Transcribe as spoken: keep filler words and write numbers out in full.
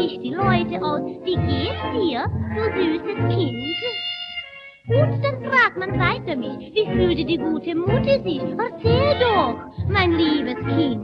mich die Leute aus, wie geht's dir, du süßes Kind? Gut, dann fragt man weiter mich, wie fühlte die gute Mutti sich? Erzähl doch, mein liebes Kind.